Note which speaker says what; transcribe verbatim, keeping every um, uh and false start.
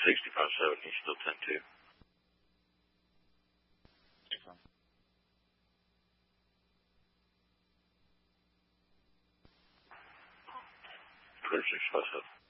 Speaker 1: sixty-five seven, he's still ten two. Clear six five seven.